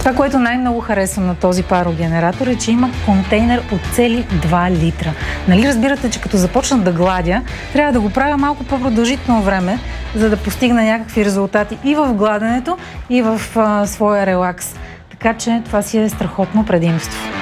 Това, което най-много харесвам на този парогенератор е, че има контейнер от цели 2 литра. Нали разбирате, че като започна да гладя, трябва да го правя малко по-продължително време, за да постигна някакви резултати и в гладенето, и в своя релакс. Така че това си е страхотно предимство.